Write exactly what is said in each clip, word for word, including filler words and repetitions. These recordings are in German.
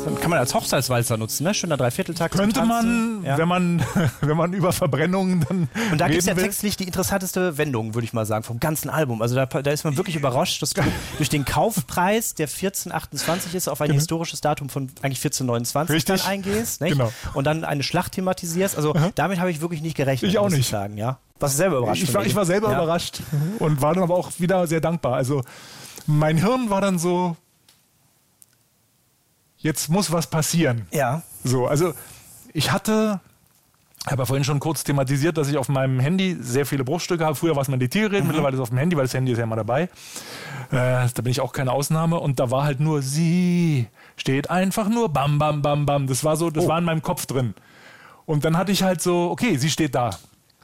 Dann kann man als Hochzeitswalzer nutzen, ne? Schöner Dreivierteltakt. Könnte man, ja. wenn man, wenn man über Verbrennungen dann Und da gibt es ja will. textlich die interessanteste Wendung, würde ich mal sagen, vom ganzen Album. Also da, da ist man wirklich überrascht, dass du durch den Kaufpreis, der vierzehn achtundzwanzig ist, auf ein genau. historisches Datum von eigentlich vierzehn neunundzwanzig dann eingehst, nicht? Genau. Und dann eine Schlacht thematisierst. Also Aha. damit habe ich wirklich nicht gerechnet. Ich auch muss nicht. Ich sagen, ja. Was selber überrascht. Ich war, ich war selber ja. überrascht und war dann aber auch wieder sehr dankbar. Also mein Hirn war dann so, jetzt muss was passieren. Ja. So, also ich hatte, ich habe ja vorhin schon kurz thematisiert, dass ich auf meinem Handy sehr viele Bruchstücke habe. Früher war es mein Diktiergerät, mhm. mittlerweile ist es auf dem Handy, weil das Handy ist ja immer dabei. Äh, da bin ich auch keine Ausnahme. Und da war halt nur sie, steht einfach nur bam, bam, bam, bam. Das war so, das oh. war in meinem Kopf drin. Und dann hatte ich halt so, okay, sie steht da.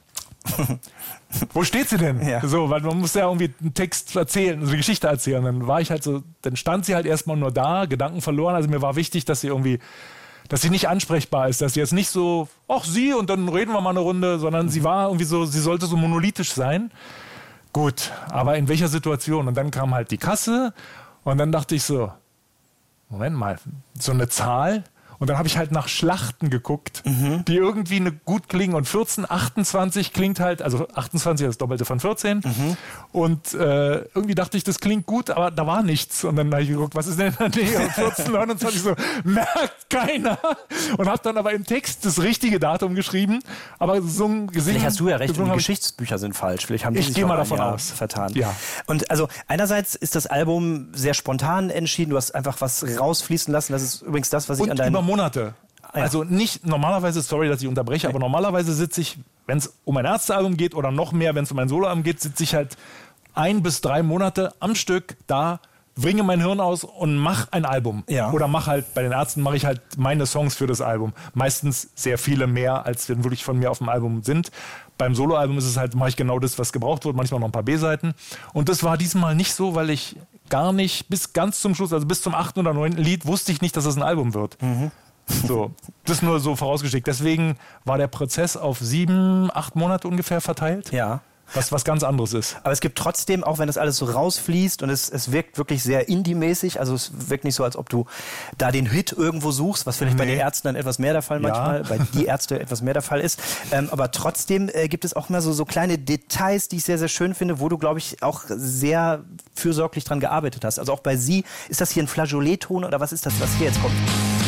Wo steht sie denn? Ja. So, weil man muss ja irgendwie einen Text erzählen, also eine Geschichte erzählen. Dann war ich halt so, dann stand sie halt erstmal nur da, Gedanken verloren. Also mir war wichtig, dass sie irgendwie, dass sie nicht ansprechbar ist, dass sie jetzt nicht so, ach sie und dann reden wir mal eine Runde, sondern mhm. sie war irgendwie so, sie sollte so monolithisch sein. Gut, aber in welcher Situation? Und dann kam halt die Kasse und dann dachte ich so, Moment mal, so eine Zahl. Und dann habe ich halt nach Schlachten geguckt, mhm. die irgendwie eine gut klingen. Und vierzehn, achtundzwanzig klingt halt, also achtundzwanzig ist das Doppelte von vierzehn. Mhm. Und äh, irgendwie dachte ich, das klingt gut, aber da war nichts. Und dann habe ich geguckt, was ist denn in der Nähe? Und vierzehn, neunundzwanzig, so, merkt keiner. Und habe dann aber im Text das richtige Datum geschrieben. Aber so ein gesehen. Vielleicht hast du ja recht, und die Geschichtsbücher sind falsch. Vielleicht haben die ich sich gehe mal ein davon Jahr aus. vertan. Ja. Und also einerseits ist das Album sehr spontan entschieden. Du hast einfach was rausfließen lassen. Das ist übrigens das, was ich und an deinem... Monate. Ja. Also nicht normalerweise, sorry, dass ich unterbreche, aber normalerweise sitze ich, wenn es um ein Ärztealbum geht oder noch mehr, wenn es um ein Soloalbum geht, sitze ich halt ein bis drei Monate am Stück da, bringe mein Hirn aus und mache ein Album. Ja. Oder mache halt, bei den Ärzten mache ich halt meine Songs für das Album. Meistens sehr viele mehr, als wenn wirklich von mir auf dem Album sind. Beim Soloalbum ist es halt, mache ich genau das, was gebraucht wird, manchmal noch ein paar B-Seiten. Und das war diesmal nicht so, weil ich gar nicht bis ganz zum Schluss, also bis zum achten oder neunten Lied, wusste ich nicht, dass es ein Album wird. Mhm. So, das nur so vorausgeschickt. Deswegen war der Prozess auf sieben, acht Monate ungefähr verteilt. Ja. Was was ganz anderes ist. Aber es gibt trotzdem, auch wenn das alles so rausfließt und es, es wirkt wirklich sehr Indie-mäßig, also es wirkt nicht so, als ob du da den Hit irgendwo suchst, was vielleicht nee. bei den Ärzten dann etwas mehr der Fall manchmal, ja. bei die Ärzte etwas mehr der Fall ist. Ähm, aber trotzdem äh, gibt es auch immer so, so kleine Details, die ich sehr, sehr schön finde, wo du, glaube ich, auch sehr fürsorglich dran gearbeitet hast. Also auch bei Sie, ist das hier ein Flageolet-Ton oder was ist das, was hier jetzt kommt?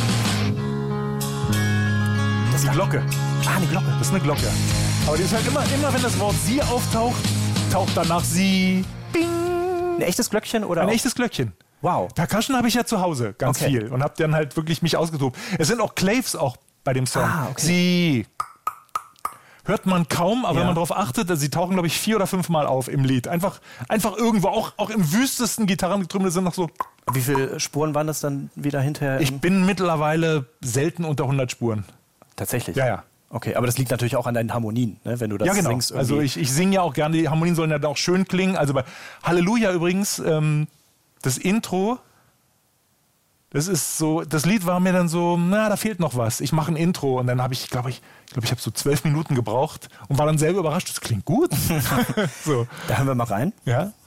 Das ist die Glocke. Ah, eine Glocke. Das ist eine Glocke. Aber die ist halt immer, immer wenn das Wort Sie auftaucht, taucht danach Sie. Bing. Ein echtes Glöckchen oder? Ein auch? echtes Glöckchen. Wow. Percussion habe ich ja zu Hause ganz okay. viel und habe dann halt wirklich mich ausgetobt. Es sind auch Claves auch bei dem Song. Ah, okay. Sie. Hört man kaum, aber ja. wenn man darauf achtet, sie tauchen, glaube ich, vier oder fünf Mal auf im Lied. Einfach, einfach irgendwo, auch, auch im wüstesten Gitarrengetrümmel sind noch so. Wie viele Spuren waren das dann wieder hinterher? Ich bin mittlerweile selten unter hundert Spuren. Tatsächlich? Ja, ja. Okay, aber das liegt natürlich auch an deinen Harmonien, ne? Wenn du das ja, genau. singst. Also ich, ich singe ja auch gerne, die Harmonien sollen ja auch schön klingen. Also bei Halleluja übrigens, ähm, das Intro, das ist so, das Lied war mir dann so, na, da fehlt noch was. Ich mache ein Intro und dann habe ich, glaube ich, ich glaube, ich habe so zwölf Minuten gebraucht und war dann selber überrascht, das klingt gut. So. Da hören wir mal rein. Ja.